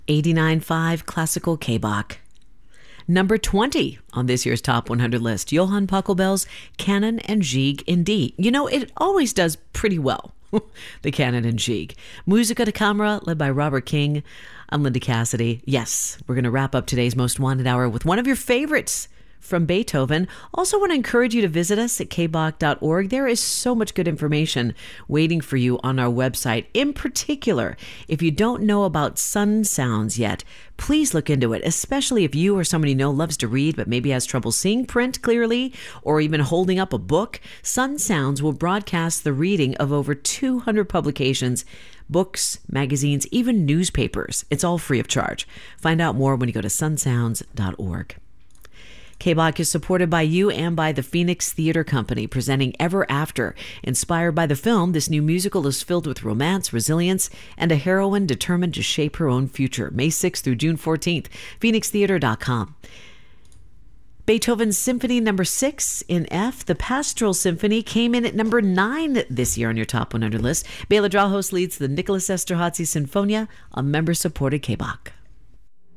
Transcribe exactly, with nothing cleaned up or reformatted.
eighty-nine point five Classical K-Bach. Number twenty on this year's Top one hundred list, Johann Pachelbel's Canon and Gigue in D. You know, it always does pretty well, the Canon and Gigue. Musica da Camera, led by Robert King. I'm Linda Cassidy. Yes, we're going to wrap up today's Most Wanted Hour with one of your favorites from Beethoven. Also want to encourage you to visit us at k bach dot org. There is so much good information waiting for you on our website. In particular, if you don't know about Sun Sounds yet, please look into it, especially if you or somebody you know loves to read but maybe has trouble seeing print clearly or even holding up a book. Sun Sounds will broadcast the reading of over two hundred publications, books, magazines, even newspapers. It's all free of charge. Find out more when you go to sun sounds dot org. K-Bach is supported by you and by the Phoenix Theater Company, presenting Ever After. Inspired by the film, this new musical is filled with romance, resilience, and a heroine determined to shape her own future. May sixth through June fourteenth, phoenix theater dot com. Beethoven's Symphony Number six in F, the Pastoral Symphony, came in at number nine this year on your Top one hundred list. Bela Drahos leads the Nicholas Esterhazy Sinfonia, a member-supported K-Bach.